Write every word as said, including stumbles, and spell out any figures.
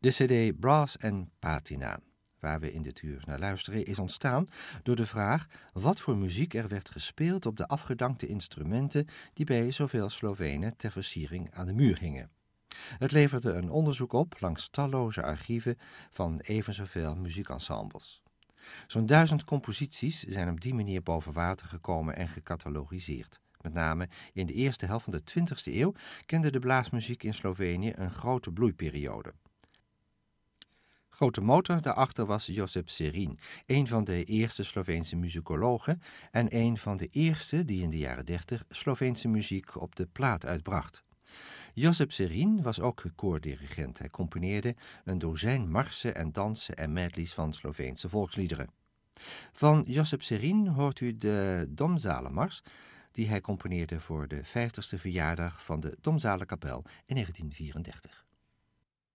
De cd Brass and Patina, waar we in dit uur naar luisteren, is ontstaan door de vraag wat voor muziek er werd gespeeld op de afgedankte instrumenten die bij zoveel Slovenen ter versiering aan de muur hingen. Het leverde een onderzoek op langs talloze archieven van even zoveel muziekensembles. Zo'n duizend composities zijn op die manier boven water gekomen en gecatalogiseerd. Met name in de eerste helft van de twintigste eeuw kende de blaasmuziek in Slovenië een grote bloeiperiode. Grote motor daarachter was Josip Serin, een van de eerste Sloveense muzikologen en een van de eerste die in de jaren dertig Sloveense muziek op de plaat uitbracht. Josip Serin was ook koordirigent. Hij componeerde een dozijn marsen en dansen en medleys van Sloveense volksliederen. Van Josip Serin hoort u de Domzalenmars, die hij componeerde voor de vijftigste verjaardag van de Domzalenkapel in negentien vierendertig.